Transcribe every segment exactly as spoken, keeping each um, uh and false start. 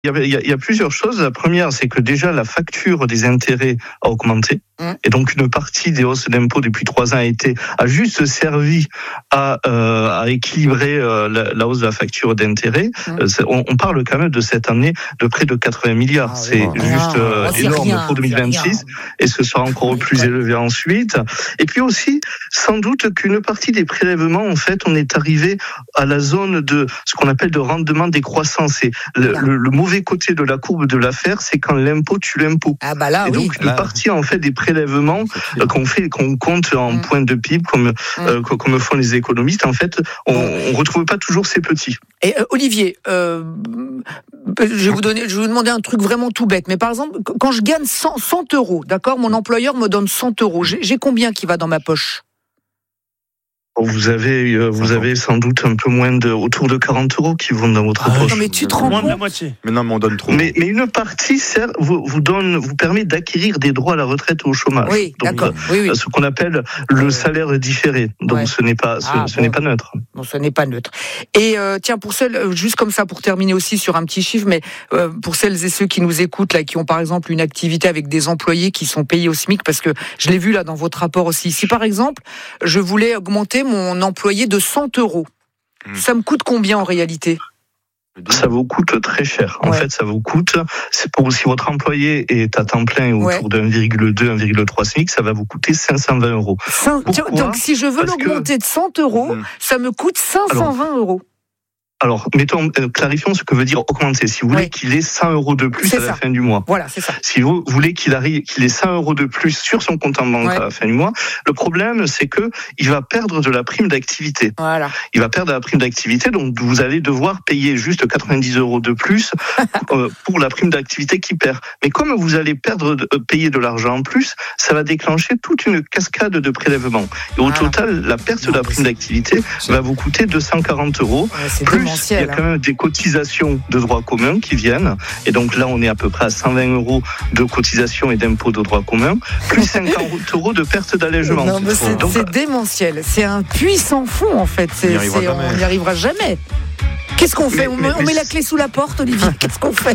Il y, avait, il, y a, il y a plusieurs choses. La première, c'est que déjà la facture des intérêts a augmenté. Mmh. Et donc une partie des hausses d'impôts depuis trois ans a été a juste servi à, euh, à équilibrer euh, la, la hausse de la facture d'intérêts. Mmh. Euh, on, on parle quand même de cette année de près de quatre-vingts milliards. Ah, c'est oui. juste euh, ah, énorme rien, pour deux mille vingt-six. Et ce sera encore plus élevé ensuite. Et puis aussi, sans doute qu'une partie des prélèvements, en fait, on est arrivé à la zone de ce qu'on appelle de rendement décroissant. C'est le, le, le mauvais côté de la courbe de l'affaire, c'est quand l'impôt tue l'impôt. Ah bah là, et donc oui. une là. partie en fait des prélèvements euh, qu'on fait, qu'on compte en mmh. points de P I B, comme mmh. euh, comme font les économistes, en fait, on, on retrouve pas toujours ces petits. Et euh, Olivier, euh, je vais vous donner, je vais vous demander un truc vraiment tout bête, mais par exemple, quand je gagne cent, cent euros, d'accord, mon employeur me donne cent euros, j'ai, j'ai combien qui va dans ma poche? Vous avez, euh, vous avez sans doute un peu moins de, autour de quarante euros qui vont dans votre ah, poche. Non, mais tu te rends moins compte? de la moitié. Mais non, mais on donne trop. Mais, mais une partie, sert, vous, vous donne, vous permet d'acquérir des droits à la retraite ou au chômage. Oui, donc, d'accord. Oui, oui. Ce qu'on appelle le salaire différé. Donc, ouais. ce n'est pas, ce, ah, ce bon. n'est pas neutre. Non, ce n'est pas neutre. Et, euh, tiens, pour celles, juste comme ça, pour terminer aussi sur un petit chiffre, mais, euh, pour celles et ceux qui nous écoutent, là, qui ont par exemple une activité avec des employés qui sont payés au SMIC, parce que je l'ai vu là dans votre rapport aussi. Si par exemple, je voulais augmenter mon employé de cent euros. Mmh. Ça me coûte combien en réalité ? Ça vous coûte très cher. En ouais. fait, ça vous coûte, c'est pour si votre employé est à temps plein autour ouais. de un virgule deux, un virgule trois SMIC, ça va vous coûter cinq cent vingt euros. Cinq... Donc, si je veux Parce l'augmenter que... de cent euros, mmh. ça me coûte cinq cent vingt Alors... euros. Alors, mettons, euh, clarifions ce que veut dire augmenter. Si vous voulez oui. qu'il ait cent euros de plus c'est à la ça. fin du mois. Voilà, c'est ça. Si vous voulez qu'il arrive, qu'il ait cent euros de plus sur son compte en banque ouais. à la fin du mois, le problème, c'est que il va perdre de la prime d'activité. Voilà. Il va perdre de la prime d'activité, donc vous allez devoir payer juste quatre-vingt-dix euros de plus euh, pour la prime d'activité qu'il perd. Mais comme vous allez perdre, de, euh, payer de l'argent en plus, ça va déclencher toute une cascade de prélèvements. Et au voilà. total, la perte non, de la prime d'activité c'est... va vous coûter deux cent quarante euros. Ouais, c'est plus, il y a quand même des cotisations de droit commun qui viennent, et donc là on est à peu près à cent vingt euros de cotisations et d'impôts de droit commun, plus cinquante euros de perte d'allègement. Non, mais c'est, donc, c'est démentiel, c'est un puits sans fond en fait, c'est, on c'est, on n'y arrivera jamais. Qu'est-ce qu'on fait? mais, on, mais, on met mais la clé sous la porte, Olivier. Qu'est-ce qu'on fait?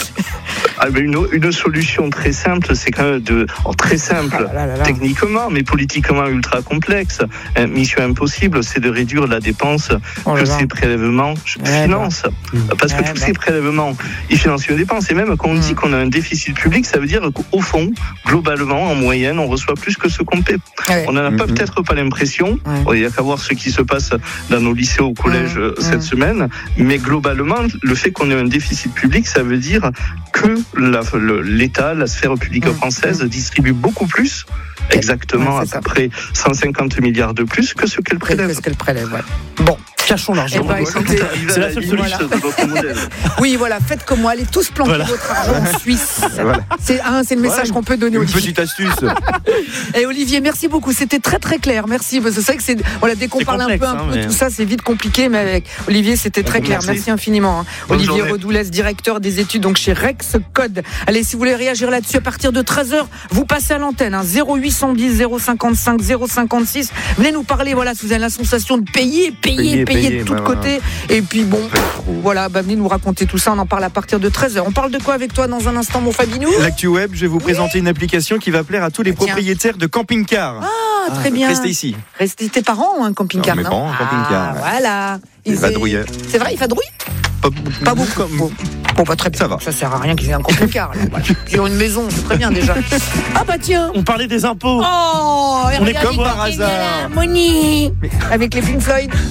ah, mais une, une solution très simple, c'est quand même de oh, très simple ah, là, là, là. techniquement, mais politiquement ultra complexe. Hein, mission impossible, c'est de réduire la dépense oh, que ces prélèvements ouais, financent. Bah. Parce que ouais, tous bah. ces prélèvements, ils financent une dépense. Et même quand on mmh. dit qu'on a un déficit public, ça veut dire qu'au fond, globalement, en moyenne, on reçoit plus que ce qu'on paie. Ouais. On n'en a mmh. pas, peut-être pas l'impression. Ouais. Il y a qu'à voir ce qui se passe dans nos lycées au collège mmh. cette mmh. semaine. Mais globalement, le fait qu'on ait un déficit public, ça veut dire que la, le, l'État, la sphère publique mmh. française distribue beaucoup plus, exactement ouais, à peu près cent cinquante milliards de plus que ce qu'elle prélève. Que ce qu'elle prélève, ouais. Bon. Cachons l'argent. Eh ben, écoutez, c'est la seule solution de votre modèle. Oui, voilà, faites comme moi, allez tous planquer voilà. votre argent en Suisse. Voilà. C'est, hein, c'est le message ouais, qu'on peut donner. Une Olivier. Petite astuce. Et Olivier, merci beaucoup. C'était très très clair. Merci. C'est vrai que c'est voilà, dès qu'on c'est parle complexe, un peu, un peu hein, mais... tout ça, c'est vite compliqué, mais avec Olivier, c'était très clair. Merci, merci infiniment. Hein. Olivier Redoulès, directeur des études donc chez Rex Code. Allez, si vous voulez réagir là-dessus à partir de treize heures, vous passez à l'antenne. Hein, zéro huit cent dix, zéro cinquante-cinq, zéro cinquante-six. Venez nous parler. Voilà, si vous avez la sensation de payer, payer, payer, payer de tous côtés. Et puis bon, voilà, bah venez nous raconter tout ça, on en parle à partir de treize heures. On parle de quoi avec toi dans un instant, mon Fabinou? L'actu web, je vais vous oui. présenter une application qui va plaire à tous les ah, propriétaires de camping-car. Ah, très ah, bien. Restez ici. Restez tes parents ou un camping-car? Non, mes parents, un camping-car. Ah, voilà. Il vadrouille. C'est vrai, il vadrouille? Pas, pas beaucoup. Comme... Bon. bon, bah très bien. Ça va. Ça sert à rien qu'ils aient un camping-car. Voilà. Ils ont une maison, c'est très bien déjà. Ah bah tiens. On parlait des impôts. Oh, on est comme par hasard. Moni. Avec les Pink Floyd.